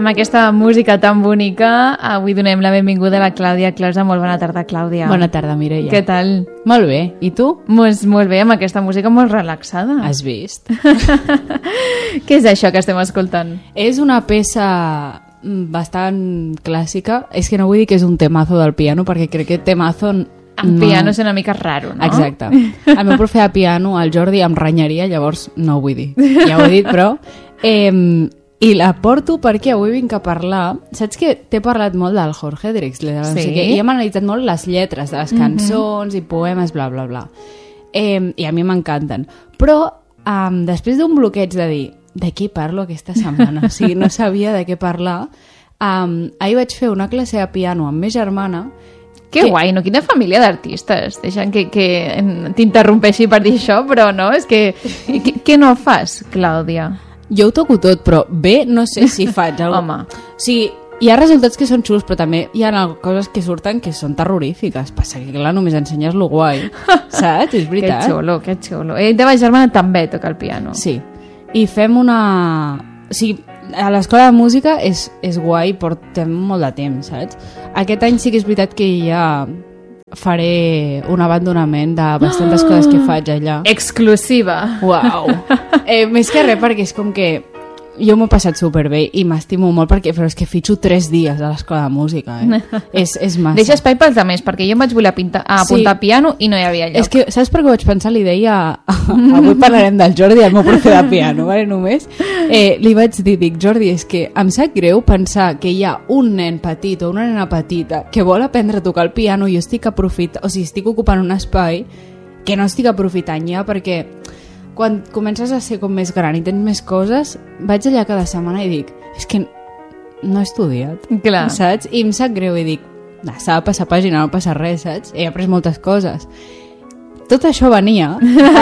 Amb aquesta música tan bonica, avui donem la benvinguda a la Clàudia Closa. Molt bona tarda, Clàudia. Bona tarda, Mireia. Què tal? Molt bé. I tu? Molt bé, amb aquesta música molt relaxada. Has vist? Què és això que estem escoltant? És una peça bastant clàssica. És que no vull dir que és un temazo del piano, perquè crec que temazo... En piano és una mica raro, no? Exacte. El meu profe de piano, el Jordi, em renyaria, llavors no ho vull dir. Ja ho he dit, però... I la porto perquè avui vinc a parlar... Saps que t'he parlat molt del Jorge Drexler? Sí. I hem analitzat molt les lletres de les cançons i poemes, bla, bla, bla. I a mi m'encanten. Però després d'un bloqueig de dir de què parlo aquesta setmana? O sigui, no sabia de què parlar. Ahir vaig fer una classe de piano amb ma germana. Que guai, no? Quina família d'artistes. Deixa'm que t'interrompeixi per dir això, però no, és que... Què no fas, Clàudia? Jo ho toco tot, però bé, no sé si faig alguna cosa. Home. O sigui, hi ha resultats que són xulos, però també hi ha coses que surten que són terrorífiques. Passa que, clar, només ensenyes lo guai. Saps? És veritat. Que xulo. I teva germana també toca el piano. Sí. I fem una... O sigui, a l'escola de música és guai, portem molt de temps, saps? Aquest any sí que és veritat que ja faré un abandonament de bastantes coses que faig allà. Exclusiva. Uau. Més que res, perquè és com que jo m'ho he passat superbé i m'estimo molt, però és que fitxo 3 dies a l'escola de música, és massa. Deixa espai pels altres, perquè jo em vaig voler apuntar piano i no hi havia lloc. És que, saps per què ho vaig pensar? Li deia... Avui parlarem del Jordi, el meu profe de piano, vale? Només. Li vaig dir, Jordi, és que em sap greu pensar que hi ha un nen petit o una nena petita que vol aprendre a tocar el piano i jo estic ocupant un espai que no estic aprofitant ja, perquè quan comences a ser com més gran i tens més coses, vaig allà cada setmana i dic, és que no he estudiat. Clar. Saps? I em sap greu i dic, s'ha de passar pàgina, no passa res, saps? He après moltes coses. Tot això venia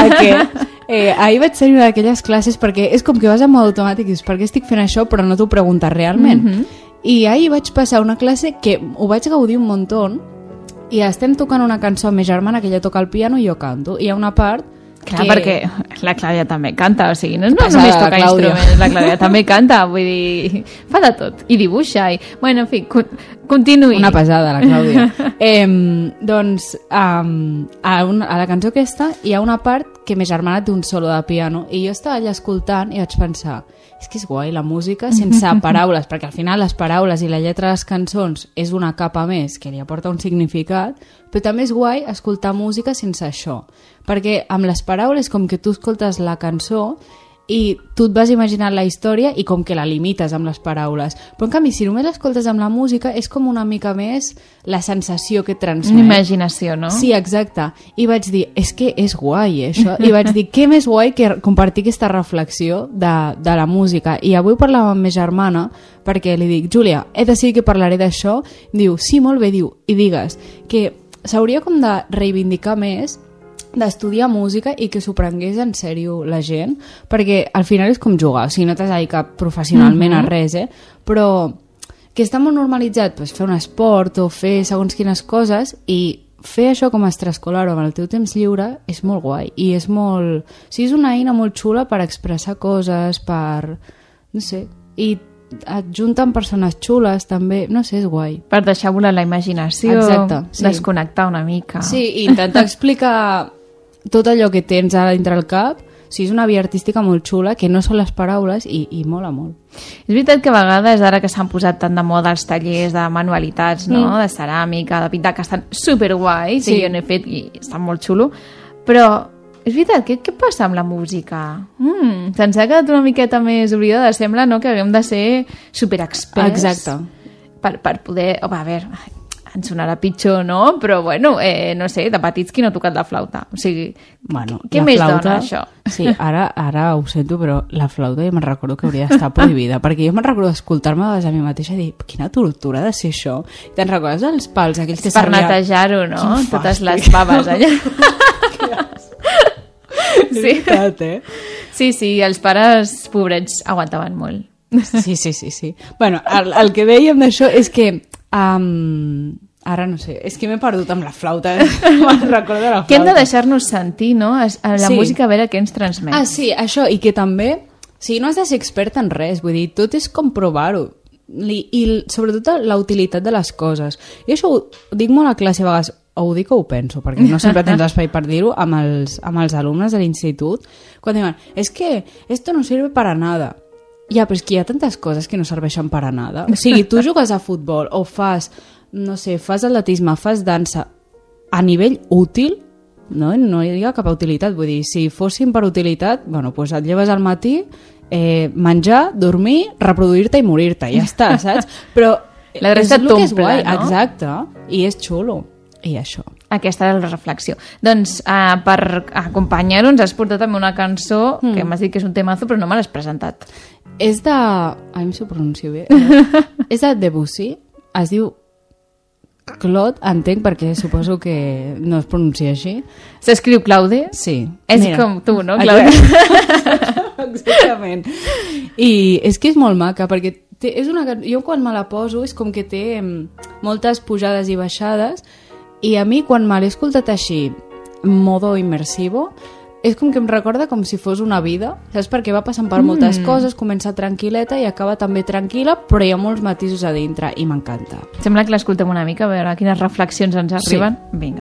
perquè ahir vaig tenir una d'aquelles classes, perquè és com que vas en mode automàtic i dius, per què estic fent això, però no t'ho preguntes realment. I ahir vaig passar una classe que ho vaig gaudir un muntó i estem tocant una cançó amb ma germana, que ella toca el piano i jo canto. I hi ha una part clar, perquè la Clàudia també canta, o sigui, no només toca instruments, la Clàudia també canta, vull dir, fa de tot, i dibuixa, i... Bueno, en fi, continuï. Una pesada, la Clàudia. Doncs, a la cançó aquesta hi ha una part que ma germana té un solo de piano, i jo estava allà escoltant i vaig pensar, és que és guai la música sense paraules, perquè al final les paraules i la lletra de les cançons és una capa més que li aporta un significat, però també és guai escoltar música sense això, perquè amb les paraules com que tu escoltes la cançó i tu et vas imaginant la història i com que la limites amb les paraules, però en canvi si només l'escoltes amb la música és com una mica més la sensació que transmet. Una imaginació, no? Sí, exacte. I vaig dir, és que és guai això, i vaig dir, què més guai que compartir aquesta reflexió de la música. I avui parlava amb ma germana perquè li dic, Júlia, he decidit que parlaré d'això. Diu, sí, molt bé, diu, i digues que s'hauria com de reivindicar més d'estudiar música i que s'ho prengués en sèrio la gent, perquè al final és com jugar, o sigui, no t'has dedicat professionalment a res, però que està molt normalitzat doncs, fer un esport o fer segons quines coses, i fer això com a extraescolar o amb el teu temps lliure és molt guai, i és molt... O sigui, és una eina molt xula per expressar coses, per... no sé, i et junten persones xules també, no sé, és guai. Per deixar volar la imaginació. Exacte, sí. Desconnectar una mica. Sí, i intentar explicar tot allò que tens a dintre el cap. O sigui, és una via artística molt xula, que no són les paraules, i mola molt. És veritat que a vegades, ara que s'han posat tant de moda els tallers de manualitats, no? De ceràmica, de pintar, que estan superguais, sí. I jo n'he fet i estan molt xulo, però és veritat, què passa amb la música? Se'ns ha quedat una miqueta més oblidada, sembla, no?, que haguem de ser superexperts. Exacte. Per poder... a veure, ens sonarà pitjor, no? Però, bueno, no sé, de petits qui no ha tocat la flauta? O sigui, bueno, què més dona això? Sí, ara ho sento, però la flauta jo me'n recordo que hauria d'estar prohibida, perquè jo me'n recordo d'escoltar-me a mi mateixa i dir, quina tortura de ser això. I te'n recordes els pals aquells que per netejar-ho, no? Totes les baves allà. Sí. Sí, els pares pobrets aguantaven molt. Sí. Bueno, el que dèiem d'això és que ara no sé, és que m'he perdut amb la flauta. Me'n recordo de la flauta. Que hem de deixar-nos sentir, no? A la música, a veure què ens transmet. Ah, sí, això, i que també, o sigui, no has de ser expert en res, vull dir, tot és com provar-ho. i sobretot la utilitat de les coses. I això ho dic molt a classe a vegades, o ho dic o ho penso, perquè no sempre tens espai per dir-ho amb els alumnes de l'institut, quan diuen, és que esto no sirve para nada. Ja, però és que hi ha tantes coses que no serveixen per a nada. O sigui, tu jugues a futbol o fas, no sé, fas atletisme, fas dansa, a nivell útil, no hi ha cap utilitat. Vull dir, si fossin per utilitat, bueno, doncs et lleves al matí, menjar, dormir, reproduir-te i morir-te, ja està, saps? Però la resta és el que és guai, no? Exacte, i és xulo. I això. Aquesta era la reflexió. Doncs per acompanyar-ho ens has portat també una cançó que m'has dit que és un temazo però no me l'has presentat. És de... Ai, si ho pronuncio bé. És de Debussy. Es diu Claude, entenc, perquè suposo que no es pronuncia així. S'escriu Claude? Sí. És com tu, no, Claude? Exactament. I és que és molt maca, perquè és una... jo quan me la poso és com que té moltes pujades i baixades. I a mi, quan me l'he escoltat així, modo immersivo, és com que em recorda com si fos una vida, saps? Perquè va passant per moltes coses, comença tranquil·leta i acaba també tranquil·la, però hi ha molts matisos a dintre i m'encanta. Sembla que l'escoltem una mica, a veure quines reflexions ens arriben. Sí. Vinga.